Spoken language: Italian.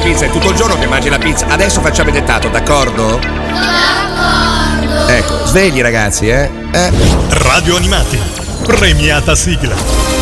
pizza, è tutto il giorno che mangi la pizza. Adesso facciamo il dettato, d'accordo? D'accordo. Ecco, svegli ragazzi, Radio Animati, premiata sigla.